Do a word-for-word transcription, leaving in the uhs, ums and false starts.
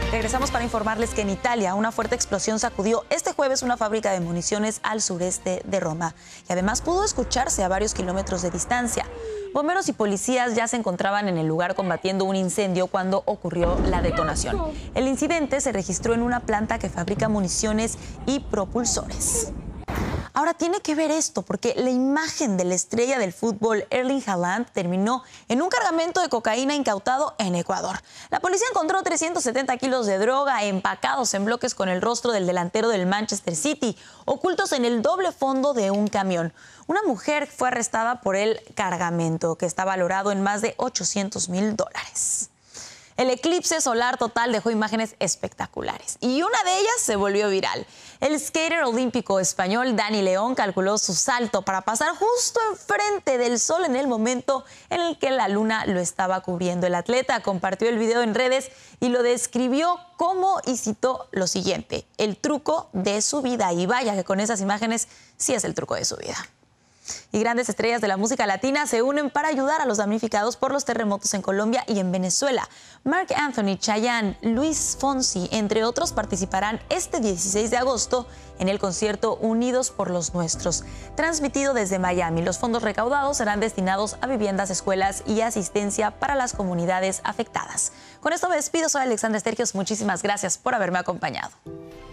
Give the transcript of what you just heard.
Regresamos para informarles que en Italia una fuerte explosión sacudió este jueves una fábrica de municiones al sureste de Roma y además pudo escucharse a varios kilómetros de distancia. Bomberos y policías ya se encontraban en el lugar combatiendo un incendio cuando ocurrió la detonación. El incidente se registró en una planta que fabrica municiones y propulsores. Ahora tiene que ver esto porque la imagen de la estrella del fútbol Erling Haaland terminó en un cargamento de cocaína incautado en Ecuador. La policía encontró trescientos setenta kilos de droga empacados en bloques con el rostro del delantero del Manchester City, ocultos en el doble fondo de un camión. Una mujer fue arrestada por el cargamento, que está valorado en más de ochocientos mil dólares. El eclipse solar total dejó imágenes espectaculares y una de ellas se volvió viral. El skater olímpico español Dani León calculó su salto para pasar justo enfrente del sol en el momento en el que la luna lo estaba cubriendo. El atleta compartió el video en redes y lo describió como, y citó lo siguiente: el truco de su vida. Y vaya que con esas imágenes sí es el truco de su vida. Y grandes estrellas de la música latina se unen para ayudar a los damnificados por los terremotos en Colombia y en Venezuela. Marc Anthony, Chayanne, Luis Fonsi, entre otros, participarán este dieciséis de agosto en el concierto Unidos por los Nuestros, transmitido desde Miami. Los fondos recaudados serán destinados a viviendas, escuelas y asistencia para las comunidades afectadas. Con esto me despido, soy Alexandra Estergios. Muchísimas gracias por haberme acompañado.